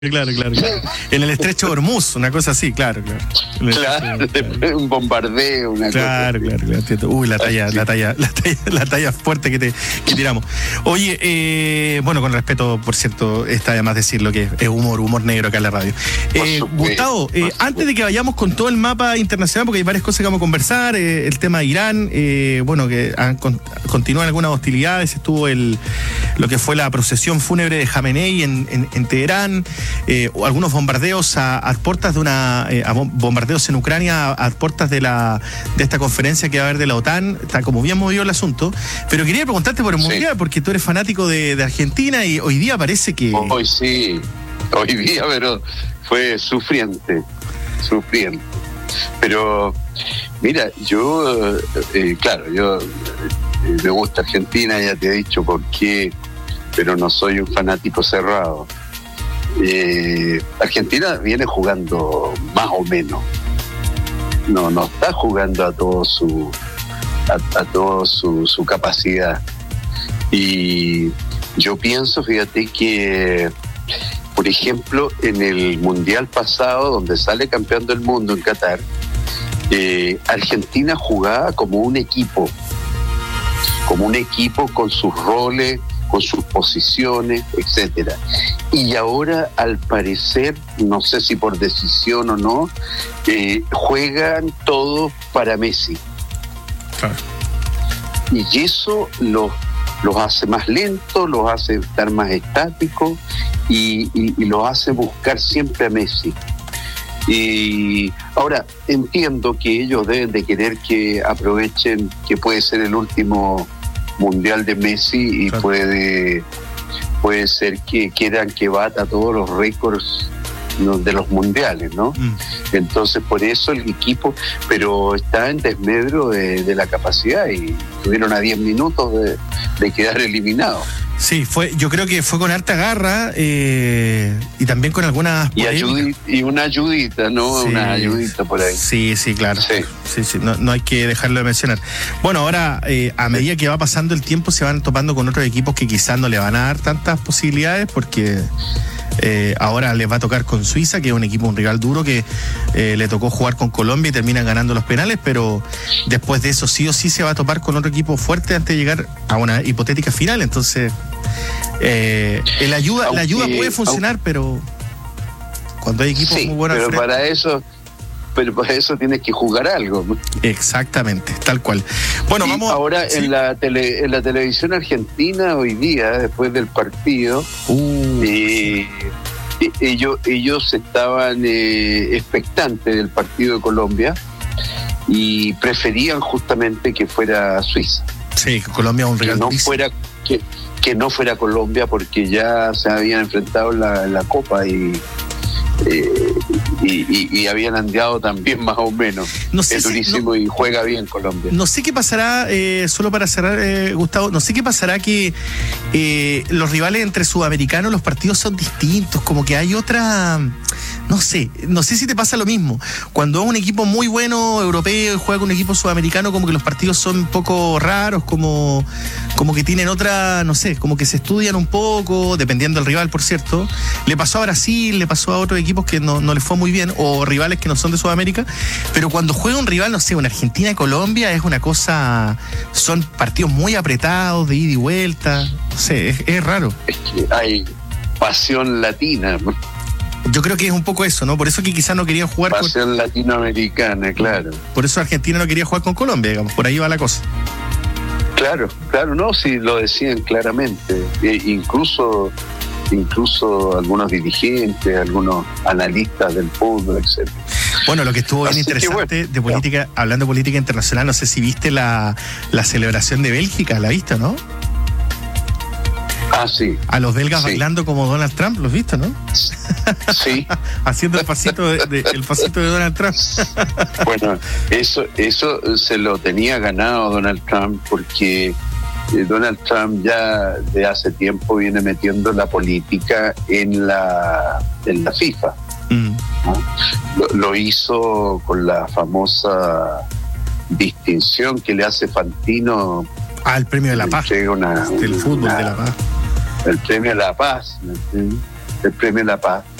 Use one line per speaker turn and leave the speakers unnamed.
Claro. En el estrecho de Hormuz, una cosa así, claro.
Claro, un bombardeo, una cosa.
Claro. Uy, la talla fuerte que tiramos. Oye, bueno, con respeto, por cierto, está de más decirlo que es humor negro acá en la radio. Gustavo, antes de que vayamos con todo el mapa internacional, porque hay varias cosas que vamos a conversar, el tema de Irán, bueno, que continúan algunas hostilidades, estuvo lo que fue la procesión fúnebre de Jamenei en Teherán. Algunos bombardeos a puertas de bombardeos en Ucrania a puertas de esta conferencia que va a haber de la OTAN. Está como bien movido el asunto, pero quería preguntarte por el Mundial, porque tú eres fanático de Argentina y hoy día parece que...
Hoy día, pero fue sufriente, pero mira, yo me gusta Argentina, ya te he dicho por qué, pero no soy un fanático cerrado. Argentina viene jugando más o menos, no está jugando a todo su capacidad, y yo pienso, fíjate que por ejemplo en el mundial pasado, donde sale campeón del mundo en Qatar, Argentina jugaba como un equipo con sus roles, con sus posiciones, etcétera. Y ahora, al parecer, no sé si por decisión o no, juegan todos para Messi.
Claro.
Y eso los hace más lentos, los hace estar más estáticos y los hace buscar siempre a Messi. Y ahora entiendo que ellos deben de querer que aprovechen que puede ser el último mundial de Messi y claro, puede ser que quieran que bata todos los récords de los mundiales, ¿no? Entonces por eso el equipo, pero está en desmedro de la capacidad y estuvieron a 10 minutos de quedar eliminados.
Sí, yo creo que fue con harta garra y también con algunas
y una ayudita, ¿no? Sí, una ayudita por ahí.
Sí, claro. Sí, no hay que dejarlo de mencionar. Bueno, ahora a medida que va pasando el tiempo se van topando con otros equipos que quizás no le van a dar tantas posibilidades, porque ahora les va a tocar con Suiza, que es un rival duro, que le tocó jugar con Colombia y terminan ganando los penales, pero después de eso sí o sí se va a topar con otro equipo fuerte antes de llegar a una hipotética final. Entonces la ayuda puede funcionar, pero cuando hay equipos muy buenos
pero para eso tienes que jugar algo.
Exactamente, tal cual. Bueno, vamos
ahora en la televisión argentina hoy día, después del partido, ellos estaban expectantes del partido de Colombia y preferían justamente que fuera Suiza.
Sí, que Colombia es un rival
que no fuera Colombia, porque ya se habían enfrentado en la Copa y habían andeado también más o menos.
No sé
es durísimo y juega bien Colombia.
No sé qué pasará, solo para cerrar, Gustavo, no sé qué pasará que los rivales entre sudamericanos, los partidos son distintos, como que hay otra... No sé si te pasa lo mismo. Cuando es un equipo muy bueno europeo y juega con un equipo sudamericano, como que los partidos son un poco raros, como que tienen otra, no sé, como que se estudian un poco, dependiendo del rival, por cierto. Le pasó a Brasil, le pasó a otros equipos que no les fue muy bien, o rivales que no son de Sudamérica, pero cuando juega un rival, no sé, una Argentina-Colombia, es una cosa, son partidos muy apretados, de ida y vuelta, no sé, es raro.
Es que hay pasión latina, ¿no?
Yo creo que es un poco eso, ¿no? Por eso que quizás no querían jugar
pasión latinoamericana, claro.
Por eso Argentina no quería jugar con Colombia, digamos, por ahí va la cosa.
Claro, no, sí lo decían claramente. Incluso algunos dirigentes, algunos analistas del fútbol, etcétera.
Bueno, lo que estuvo bien interesante de política, hablando de política internacional, no sé si viste la celebración de Bélgica, ¿la viste, no?
Ah, sí.
A los belgas bailando como Donald Trump, ¿los viste, no?
Sí.
Haciendo el pasito de Donald Trump.
Bueno, eso se lo tenía ganado Donald Trump, porque Donald Trump ya de hace tiempo viene metiendo la política en la FIFA. ¿No? Lo hizo con la famosa distinción que le hace Fantino.
El premio de la paz.
Del fútbol de la paz. El premio de la paz. El premio de la paz.